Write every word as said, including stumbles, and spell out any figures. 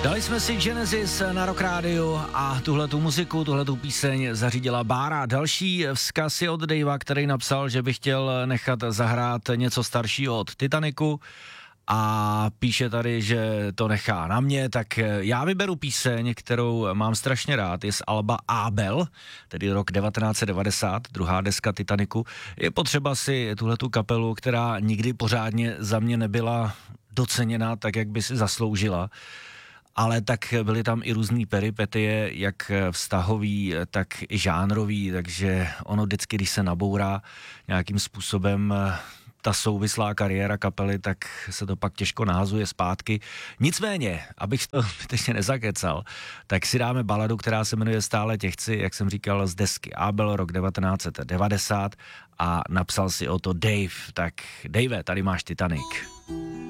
Dali jsme si Genesis na Rock Radio a tuhletu muziku, tuhletu píseň zařídila Bára. Další vzkaz je od Davea, který napsal, že by chtěl nechat zahrát něco staršího od Titanicu a píše tady, že to nechá na mě, tak já vyberu píseň, kterou mám strašně rád, je z alba Abel, tedy rok devatenáct set devadesát, druhá deska Titanicu. Je potřeba si tuhletu kapelu, která nikdy pořádně za mě nebyla doceněna tak, jak by si zasloužila, ale tak byly tam i různý peripetie, jak vztahový, tak i žánrový, takže ono vždycky, když se nabourá nějakým způsobem ta souvislá kariéra kapely, tak se to pak těžko nahazuje zpátky. Nicméně, abych to zbytečně nezakecal, tak si dáme baladu, která se jmenuje Stále tě chci, jak jsem říkal, z desky Abel, rok devatenáct set devadesát a napsal si o to Dave. Tak Dave, tady máš Titanic.